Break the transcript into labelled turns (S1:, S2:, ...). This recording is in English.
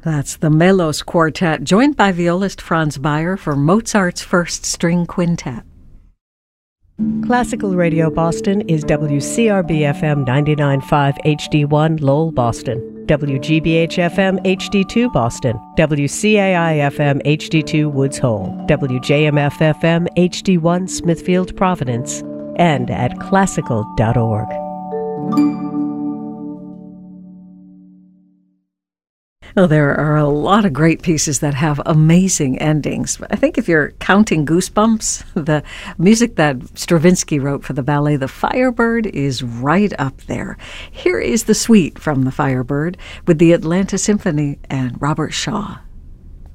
S1: That's the Melos Quartet, joined by violist Franz Bayer for Mozart's First String Quintet.
S2: Classical Radio Boston is WCRB-FM 99.5 HD1 Lowell, Boston, WGBH-FM HD2 Boston, WCAI-FM HD2 Woods Hole, WJMF-FM HD1 Smithfield, Providence, and at classical.org.
S1: Well, there are a lot of great pieces that have amazing endings. I think if you're counting Goosebumps, the music that Stravinsky wrote for the ballet The Firebird is right up there. Here is the suite from The Firebird with the Atlanta Symphony and Robert Shaw.